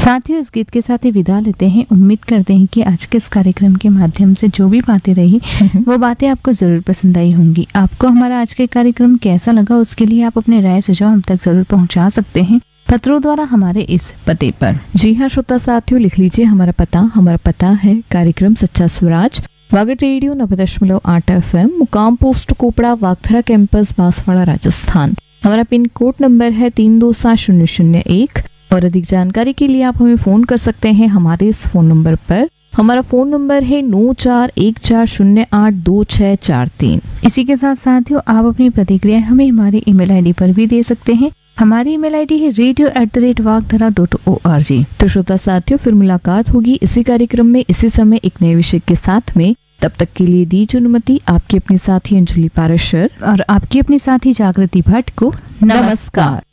साथियों, इस गीत के साथ ही विदा लेते हैं। उम्मीद करते हैं कि आज के इस कार्यक्रम के माध्यम से जो भी बातें रही वो बातें आपको जरूर पसंद आई होंगी। आपको हमारा आज का कार्यक्रम कैसा लगा उसके लिए आप अपने राय सुझाव हम तक जरूर पहुंचा सकते हैं पत्रों द्वारा हमारे इस पते पर। जी हाँ श्रोता साथियों, लिख लीजिए हमारा पता है कार्यक्रम सच्चा स्वराज, वागड़ रेडियो 90.8 FM, मुकाम पोस्ट कोपड़ा, वागथरा कैंपस, बांसवाड़ा, राजस्थान। हमारा पिन कोड नंबर है 327001 और अधिक जानकारी के लिए आप हमें फोन कर सकते हैं हमारे इस फोन नंबर पर। हमारा फोन नंबर है 9414082643। इसी के साथ साथियों, आप अपनी प्रतिक्रिया हमें हमारे ईमेल आईडी पर भी दे सकते हैं। हमारी ईमेल आईडी है radio@wagdhara.org। तो श्रोता साथियों, फिर मुलाकात होगी इसी कार्यक्रम में इसी समय एक नए विषय के साथ में। तब तक के लिए दीजिए अनुमति आपकी अपनी साथी अंजलि पाराशर और आपकी अपनी साथी जागृति भट्ट को। नमस्कार।